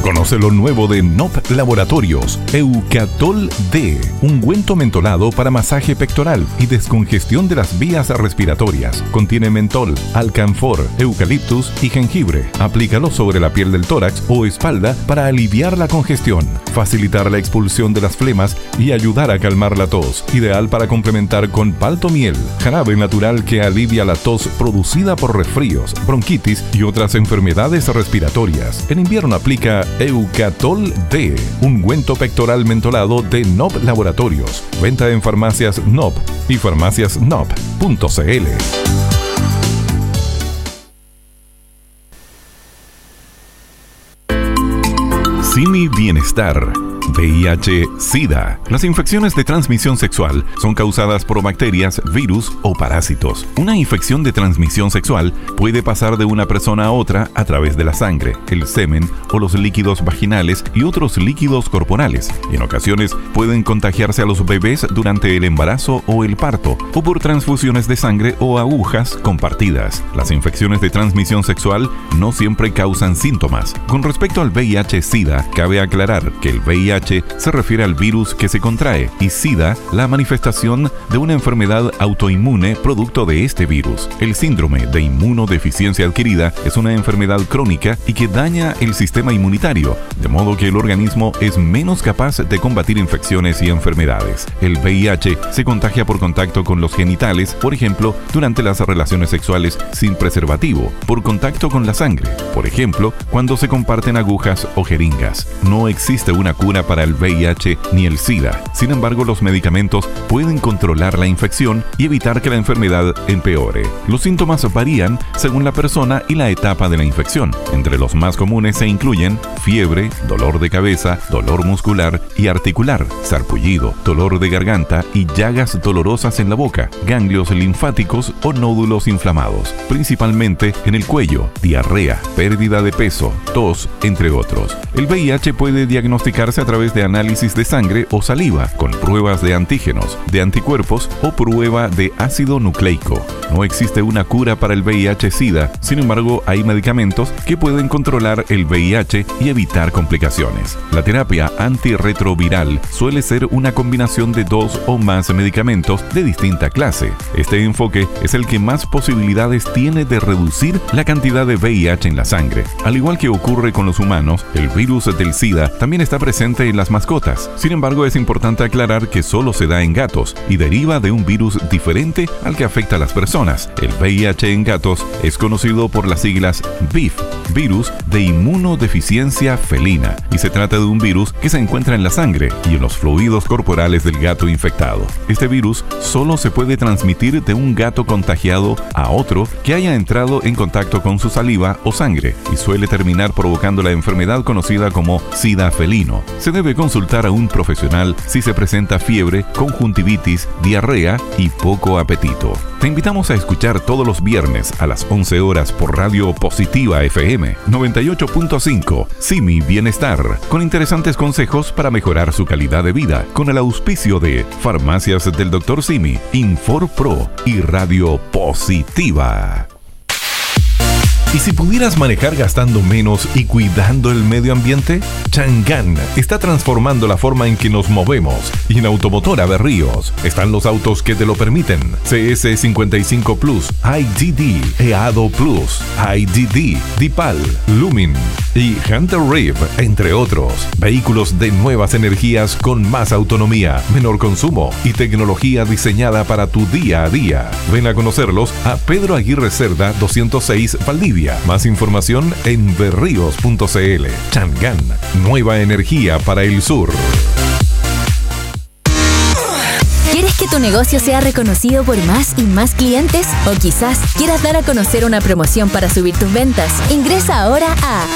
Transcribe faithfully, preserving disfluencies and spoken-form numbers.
Conoce lo nuevo de N O P Laboratorios, Eucatol D, ungüento mentolado para masaje pectoral y descongestión de las vías respiratorias. Contiene mentol, alcanfor, eucaliptus y jengibre. Aplícalo sobre la piel del tórax o espalda para aliviar la congestión, facilitar la expulsión de las flemas y ayudar a calmar la tos. Ideal para complementar con paltomiel, jarabe natural que alivia la tos producida por resfríos, bronquitis y otras enfermedades respiratorias. En invierno aplica Eucatol D, ungüento pectoral mentolado de N O P Laboratorios. Venta en farmacias N O P y farmacias N O P punto c l. Simi Bienestar. V I H SIDA. Las infecciones de transmisión sexual son causadas por bacterias, virus o parásitos. Una infección de transmisión sexual puede pasar de una persona a otra a través de la sangre, el semen o los líquidos vaginales y otros líquidos corporales. Y en ocasiones pueden contagiarse a los bebés durante el embarazo o el parto, o por transfusiones de sangre o agujas compartidas. Las infecciones de transmisión sexual no siempre causan síntomas. Con respecto al V I H SIDA, cabe aclarar que el V I H se refiere al virus que se contrae y SIDA la manifestación de una enfermedad autoinmune producto de este virus. El síndrome de inmunodeficiencia adquirida es una enfermedad crónica y que daña el sistema inmunitario, de modo que el organismo es menos capaz de combatir infecciones y enfermedades. El V I H se contagia por contacto con los genitales, por ejemplo, durante las relaciones sexuales sin preservativo, por contacto con la sangre, por ejemplo, cuando se comparten agujas o jeringas. No existe una cura para el V I H ni el SIDA. Sin embargo, los medicamentos pueden controlar la infección y evitar que la enfermedad empeore. Los síntomas varían según la persona y la etapa de la infección. Entre los más comunes se incluyen fiebre, dolor de cabeza, dolor muscular y articular, sarpullido, dolor de garganta y llagas dolorosas en la boca, ganglios linfáticos o nódulos inflamados, principalmente en el cuello, diarrea, pérdida de peso, tos, entre otros. El V I H puede diagnosticarse a través de análisis de sangre o saliva, con pruebas de antígenos, de anticuerpos o prueba de ácido nucleico. No existe una cura para el V I H SIDA, sin embargo hay medicamentos que pueden controlar el V I H y evitar complicaciones. La terapia antirretroviral suele ser una combinación de dos o más medicamentos de distinta clase. Este enfoque es el que más posibilidades tiene de reducir la cantidad de V I H en la sangre. Al igual que ocurre con los humanos, el virus del SIDA también está presente en las mascotas. Sin embargo, es importante aclarar que solo se da en gatos y deriva de un virus diferente al que afecta a las personas. El V I H en gatos es conocido por las siglas V I F, virus de inmunodeficiencia felina, y se trata de un virus que se encuentra en la sangre y en los fluidos corporales del gato infectado. Este virus solo se puede transmitir de un gato contagiado a otro que haya entrado en contacto con su saliva o sangre y suele terminar provocando la enfermedad conocida como SIDA felino. Se debe consultar a un profesional si se presenta fiebre, conjuntivitis, diarrea y poco apetito. Te invitamos a escuchar todos los viernes a las once horas por Radio Positiva F M noventa y ocho punto cinco, Simi Bienestar, con interesantes consejos para mejorar su calidad de vida, con el auspicio de Farmacias del doctor Simi, InforPro y Radio Positiva. ¿Y si pudieras manejar gastando menos y cuidando el medio ambiente? Chang'an está transformando la forma en que nos movemos. Y en Automotora Berríos están los autos que te lo permiten. C S cincuenta y cinco Plus, I D D, EADO Plus, I D D, Dipal, Lumin y Hunter Reef, entre otros. Vehículos de nuevas energías con más autonomía, menor consumo y tecnología diseñada para tu día a día. Ven a conocerlos a Pedro Aguirre Cerda doscientos seis Valdivia. Más información en berríos punto c l. Chang'an, nueva energía para el sur. ¿Quieres que tu negocio sea reconocido por más y más clientes? ¿O quizás quieras dar a conocer una promoción para subir tus ventas? Ingresa ahora a